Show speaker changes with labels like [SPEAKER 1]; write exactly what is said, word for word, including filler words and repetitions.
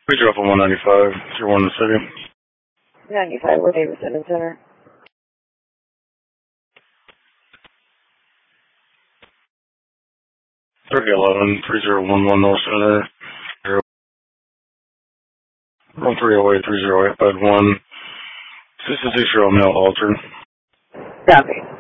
[SPEAKER 1] Please drop on one ninety-five, zero one in the city.
[SPEAKER 2] ninety-five, we're Davidson Center.
[SPEAKER 1] thirty eleven, three zero one one North Center. one three oh eight, three zero eight, bed one. sixty-six year old male altered.
[SPEAKER 2] Copy.